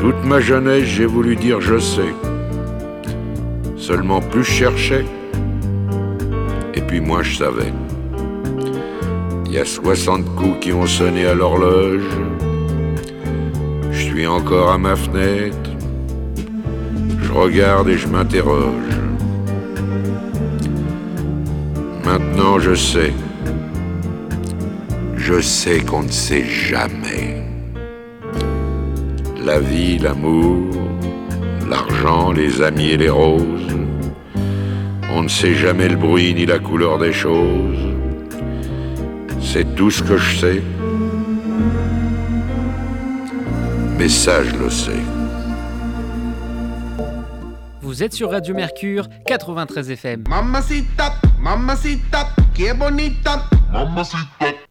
Toute ma jeunesse, j'ai voulu dire je sais. Seulement plus je cherchais, et puis moins je savais. Il y a 60 coups qui ont sonné à l'horloge. Je suis encore à ma fenêtre. Je regarde et je m'interroge. Maintenant je sais. Je sais qu'on ne sait jamais. La vie, l'amour, l'argent, les amis et les roses. On ne sait jamais le bruit ni la couleur des choses. C'est tout ce que je sais. Mais ça, je le sais. Vous êtes sur Radio Mercure, 93 FM. Mamacita, mamacita, que bonita. Mamacita.